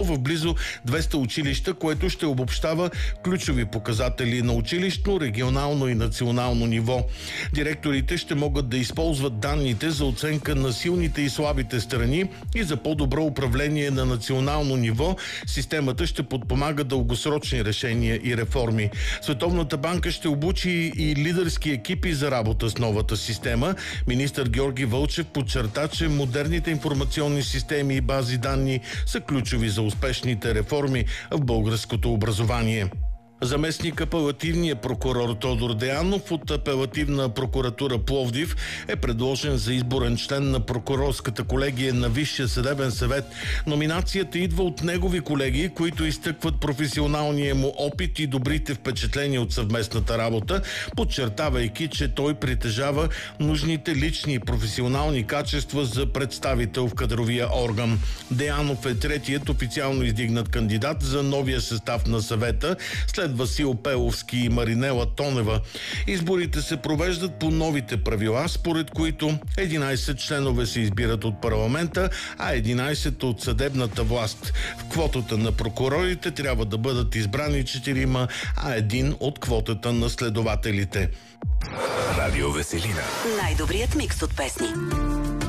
в близо 200 училища, което ще обобщава ключови показатели на училищно, регионално и национално ниво. Директорите ще могат да използват данните за оценка на силните и слабите страни и за по-добро управление на национално ниво. Системата ще подпомага дългосрочни решения и реформи. Световната банка ще обучи и лидерски екипи за работа с новата система. Министър Георги Вълчев подчерта, че модерните информационни системи и бази данни са ключови за успешните реформи в българското образование. Заместник апелативният прокурор Тодор Деянов от апелативна прокуратура Пловдив е предложен за изборен член на прокурорската колегия на Висшия съдебен съвет. Номинацията идва от негови колеги, които изтъкват професионалния му опит и добрите впечатления от съвместната работа, подчертавайки, че той притежава нужните лични и професионални качества за представител в кадровия орган. Деянов е третият официално издигнат кандидат за новия състав на съвета, след Васил Пеловски и Маринела Тонева. Изборите се провеждат по новите правила, според които 11 членове се избират от парламента, а 11 от съдебната власт. В квотата на прокурорите трябва да бъдат избрани 4, а 1 от квотата на следователите. Радио Веселина. Най-добрият микс от песни.